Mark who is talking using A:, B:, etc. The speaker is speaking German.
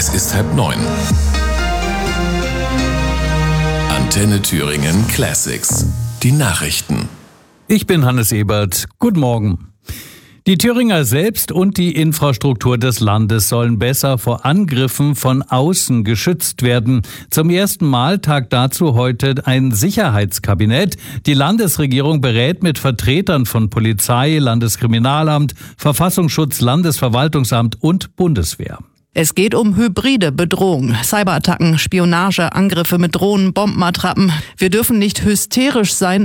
A: Es ist 8:30. Antenne Thüringen Classics. Die Nachrichten.
B: Ich bin Hannes Ebert. Guten Morgen. Die Thüringer selbst und die Infrastruktur des Landes sollen besser vor Angriffen von außen geschützt werden. Zum ersten Mal tagt dazu heute ein Sicherheitskabinett. Die Landesregierung berät mit Vertretern von Polizei, Landeskriminalamt, Verfassungsschutz, Landesverwaltungsamt und Bundeswehr.
C: Es geht um hybride Bedrohung, Cyberattacken, Spionage, Angriffe mit Drohnen, Bombenattrappen. Wir dürfen nicht hysterisch sein